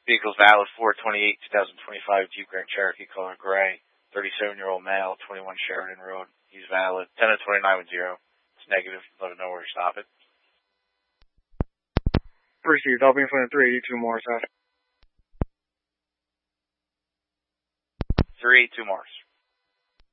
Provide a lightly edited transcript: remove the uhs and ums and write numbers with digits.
Vehicle's valid 4/28/2025, Jeep Grand Cherokee, color gray, 37-year-old male, 21 Sheridan Road. He's valid. 10-29 with 0. It's negative. Let him know where to stop it. Received. I'll be in front of 382 Morris. 382 Morris.